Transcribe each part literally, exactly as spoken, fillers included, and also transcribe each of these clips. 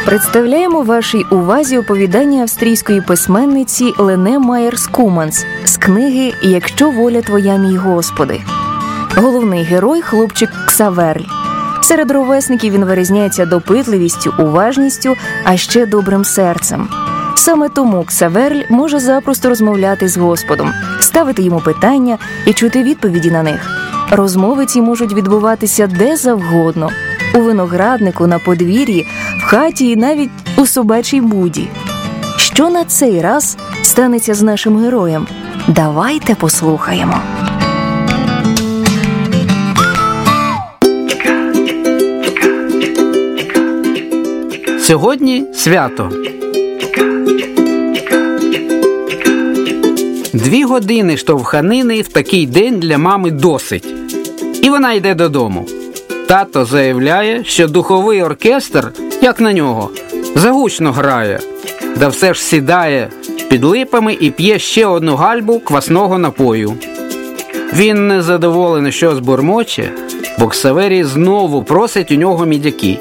Представляємо вашій увазі оповідання австрійської письменниці Лене Майєрс-Куманс з книги «Якщо воля твоя, мій Господи». Головний герой – хлопчик Ксаверль. Серед ровесників він вирізняється допитливістю, уважністю, а ще добрим серцем. Саме тому Ксаверль може запросто розмовляти з Господом, ставити йому питання і чути відповіді на них. Розмови ці можуть відбуватися де завгодно – у винограднику, на подвір'ї, в хаті і навіть у собачій буді. Що на цей раз станеться з нашим героєм? Давайте послухаємо. Сьогодні свято. Дві години штовханини в такий день для мами досить. І вона йде додому. Тато заявляє, що духовий оркестр, як на нього, загучно грає. Да все ж сідає під липами і п'є ще одну гальбу квасного напою. Він незадоволений, що збурмоче, бо Ксаверій знову просить у нього мідяки.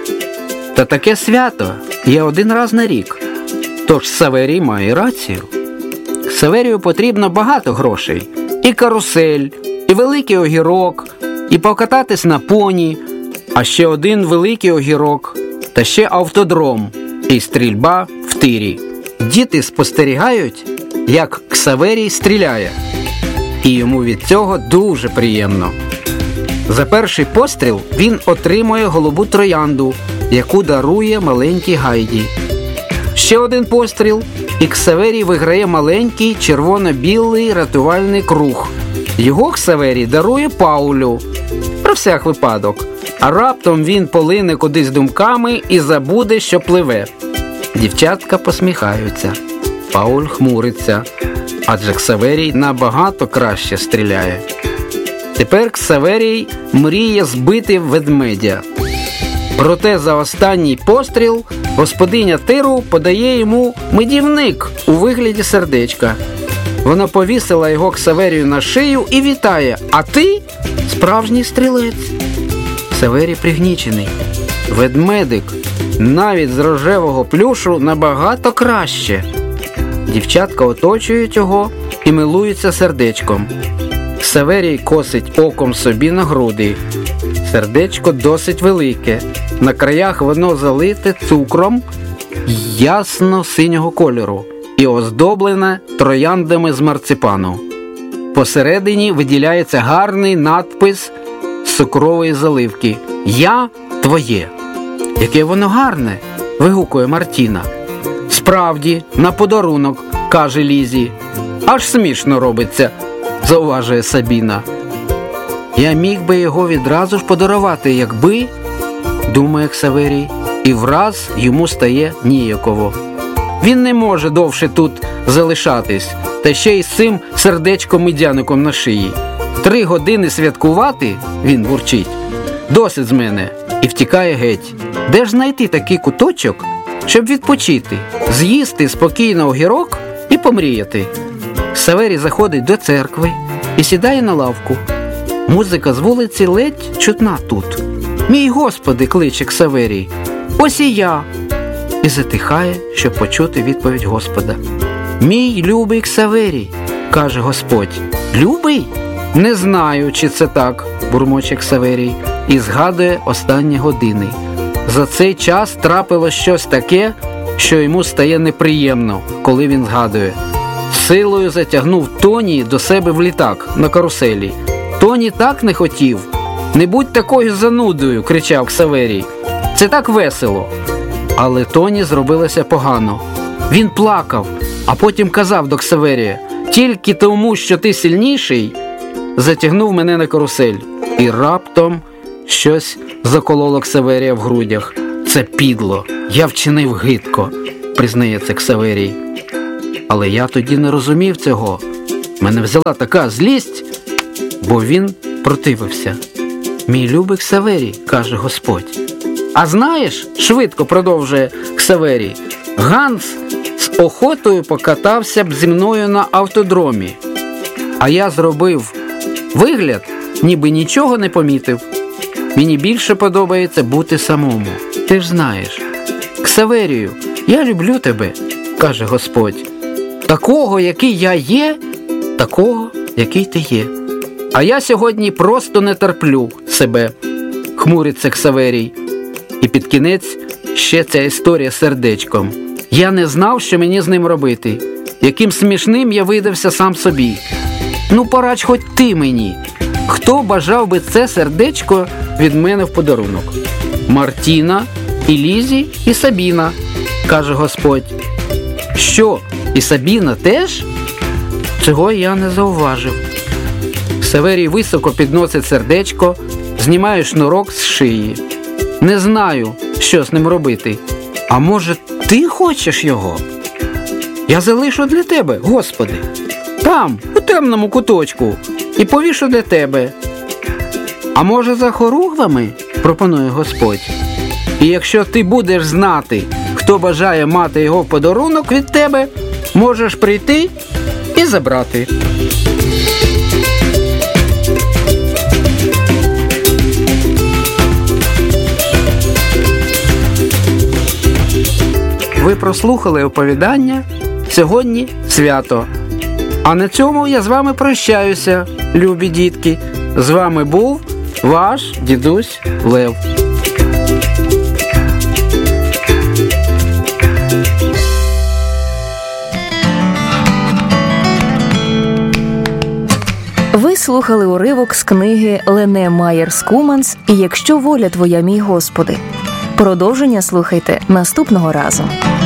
Та таке свято є один раз на рік. Тож Ксаверій має рацію. Ксаверію потрібно багато грошей. І карусель, і великий огірок, і покататись на поні, а ще один великий огірок, та ще автодром, і стрільба в тирі. Діти спостерігають, як Ксаверій стріляє. І йому від цього дуже приємно. За перший постріл він отримує голубу троянду, яку дарує маленькій Гайді. Ще один постріл, і Ксаверій виграє маленький червоно-білий рятувальний круг. Його Ксаверій дарує Паулю. Про всяк випадок. А раптом він полине кудись думками і забуде, що пливе. Дівчатка посміхаються. Пауль хмуриться. Адже Ксаверій набагато краще стріляє. Тепер Ксаверій мріє збити ведмедя. Проте за останній постріл господиня тиру подає йому медівник у вигляді сердечка. Вона повісила його Ксаверію на шию і вітає. А ти справжній стрілець. Ксаверій пригнічений. Ведмедик навіть з рожевого плюшу набагато краще. Дівчатка оточують його і милуються сердечком. Ксаверій косить оком собі на груди. Сердечко досить велике. На краях воно залите цукром ясно-синього кольору і оздоблене трояндами з марципану. Посередині виділяється гарний надпис з цукрової заливки «Я твоє». «Яке воно гарне!» – вигукує Мартіна. «Справді, на подарунок», – каже Лізі. «Аж смішно робиться», – зауважує Сабіна. «Я міг би його відразу ж подарувати, якби», – думає Ксаверій, і враз йому стає ніяково. Він не може довше тут залишатись, та ще й з цим сердечком-медяником на шиї. Три години святкувати, він бурчить, досить з мене, і втікає геть. Де ж знайти такий куточок, щоб відпочити, з'їсти спокійно огірок і помріяти? Ксаверій заходить до церкви і сідає на лавку. Музика з вулиці ледь чутна тут. «Мій Господи!» – кличе Ксаверій. «Ось і я!» І затихає, щоб почути відповідь Господа. «Мій любий Ксаверій!» – каже Господь. «Любий? Не знаю, чи це так», – бурмоче Ксаверій і згадує останні години. За цей час трапилось щось таке, що йому стає неприємно, коли він згадує. Силою затягнув Тоні до себе в літак на каруселі. Тоні так не хотів. «Не будь такою занудою!» – кричав Ксаверій. «Це так весело!» Але Тоні зробилося погано. Він плакав, а потім казав до Ксаверія: «Тільки тому, що ти сильніший, затягнув мене на карусель». І раптом щось закололо Ксаверія в грудях. «Це підло, я вчинив гидко», – признається Ксаверій. Але я тоді не розумів цього. Мене взяла така злість, бо він противився. «Мій любий Ксаверій», – каже Господь. «А знаєш, – швидко продовжує Ксаверій, – Ганс з охотою покатався б зі мною на автодромі. А я зробив вигляд, ніби нічого не помітив. Мені більше подобається бути самому. Ти ж знаєш». Ксаверію, я люблю тебе, каже Господь. Такого, який я є, такого, який ти є. А я сьогодні просто не терплю себе, хмуриться Ксаверій. І під кінець ще ця історія з сердечком. Я не знав, що мені з ним робити. Яким смішним я видався сам собі. Ну, порадь хоч ти мені. Хто бажав би це сердечко від мене в подарунок? Мартіна, і Лізі, і Сабіна, каже Господь. Що, і Сабіна теж? Цього я не зауважив. Ксаверій високо підносить сердечко, знімає шнурок з шиї. Не знаю, що з ним робити. А може, ти хочеш його? Я залишу для тебе, Господи. Там, у темному куточку. І повішу для тебе. А може, за хоругвами? Пропонує Господь. І якщо ти будеш знати, хто бажає мати його в подарунок від тебе, можеш прийти і забрати. Ви прослухали оповідання «Сьогодні свято». А на цьому я з вами прощаюся, любі дітки. З вами був ваш дідусь Лев. Ви слухали уривок з книги Лене Майерс Куманс «Якщо воля твоя, мій Господи». Продовження слухайте наступного разу.